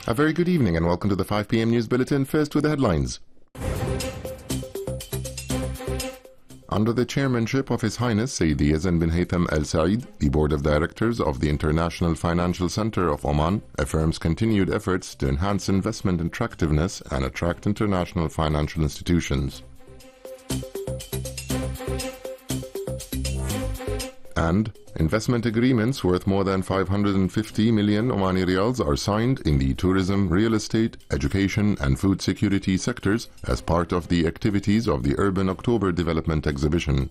A very good evening and welcome to the 5 p.m. News Bulletin. First with the headlines. Under the chairmanship of His Highness Sayyidi Yazan bin Haytham Al Saeed, the Board of Directors of the International Financial Center of Oman affirms continued efforts to enhance investment attractiveness and attract international financial institutions. And investment agreements worth more than 550 million Omani riyals are signed in the tourism, real estate, education and food security sectors as part of the activities of the Urban October Development Exhibition.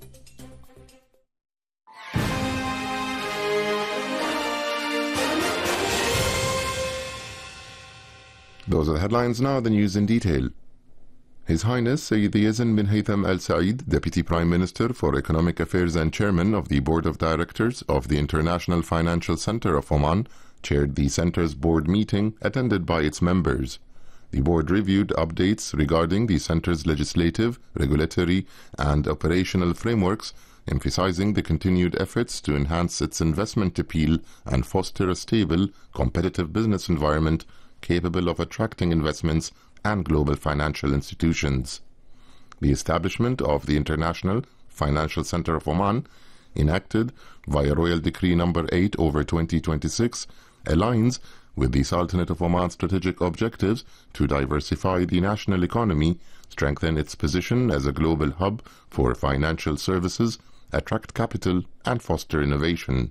Those are the headlines. Now the news in detail. His Highness Sayyidi Yazan bin Haytham Al Saeed, Deputy Prime Minister for Economic Affairs and Chairman of the Board of Directors of the International Financial Center of Oman, chaired the center's board meeting attended by its members. The board reviewed updates regarding the center's legislative, regulatory and operational frameworks, emphasizing the continued efforts to enhance its investment appeal and foster a stable, competitive business environment capable of attracting investments and global financial institutions. The establishment of the International Financial Center of Oman, enacted via Royal Decree No. 8/2026, aligns with the Sultanate of Oman's strategic objectives to diversify the national economy, strengthen its position as a global hub for financial services, attract capital, and foster innovation.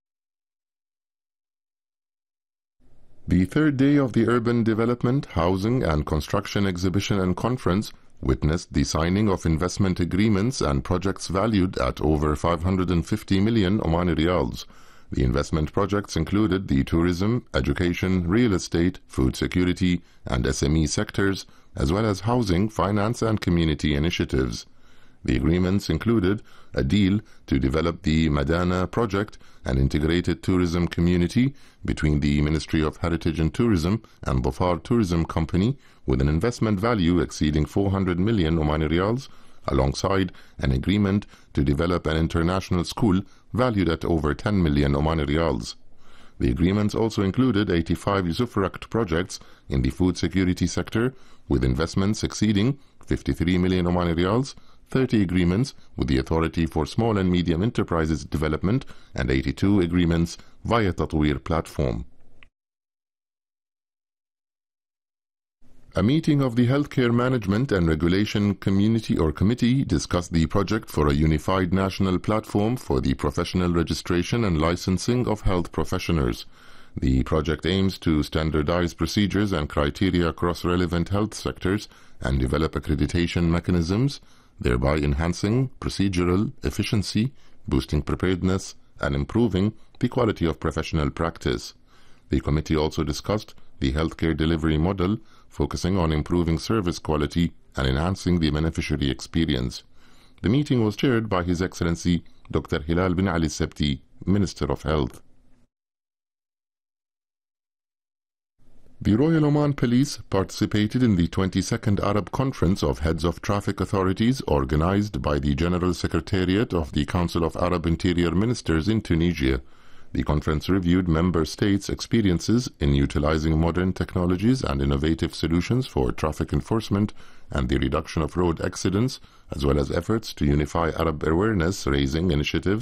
The third day of the Urban Development, Housing and Construction Exhibition and Conference witnessed the signing of investment agreements and projects valued at over 550 million Omani riyals. The investment projects included the tourism, education, real estate, food security, and SME sectors, as well as housing, finance, and community initiatives. The agreements included a deal to develop the Madana project, an integrated tourism community between the Ministry of Heritage and Tourism and Dhafar Tourism Company, with an investment value exceeding 400 million Omani riyals, alongside an agreement to develop an international school valued at over 10 million Omani riyals. The agreements also included 85 Usufruct projects in the food security sector, with investments exceeding 53 million Omani riyals, 30 agreements with the Authority for Small and Medium Enterprises Development, and 82 agreements via Tatweer platform. A meeting of the Healthcare Management and Regulation Committee discussed the project for a unified national platform for the professional registration and licensing of health professionals. The project aims to standardize procedures and criteria across relevant health sectors and develop accreditation mechanisms, thereby enhancing procedural efficiency, boosting preparedness, and improving the quality of professional practice. The committee also discussed the healthcare delivery model, focusing on improving service quality and enhancing the beneficiary experience. The meeting was chaired by His Excellency Dr. Hilal bin Ali Sebti, Minister of Health. The Royal Oman Police participated in the 22nd Arab Conference of Heads of Traffic Authorities organized by the General Secretariat of the Council of Arab Interior Ministers in Tunisia. The conference reviewed member states' experiences in utilizing modern technologies and innovative solutions for traffic enforcement and the reduction of road accidents, as well as efforts to unify Arab awareness-raising initiatives